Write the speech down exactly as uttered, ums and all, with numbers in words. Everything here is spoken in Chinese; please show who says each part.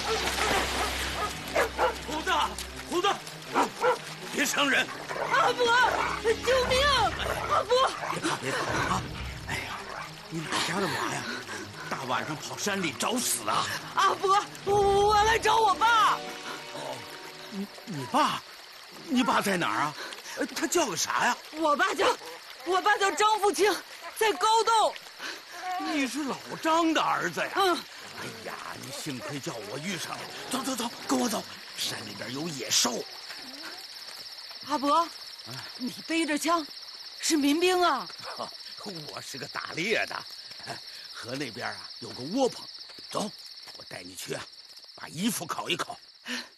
Speaker 1: 虎子，虎子，别伤人！
Speaker 2: 阿伯，救命！阿伯，
Speaker 1: 别怕，别怕啊！哎呀，你哪家的娃呀？大晚上跑山里找死啊！
Speaker 2: 阿伯，我我来找我爸。
Speaker 1: 哦，你你爸，你爸在哪儿啊？他叫个啥呀？
Speaker 2: 我爸叫，我爸叫张富清，在高洞。
Speaker 1: 你是老张的儿子呀？
Speaker 2: 嗯。
Speaker 1: 哎呀，你幸亏叫我遇上了。走走走，跟我走，山里边有野兽。
Speaker 2: 阿伯，啊、你背着枪，是民兵啊？
Speaker 1: 我是个打猎的，河那边啊有个窝棚，走，我带你去啊，把衣服烤一烤。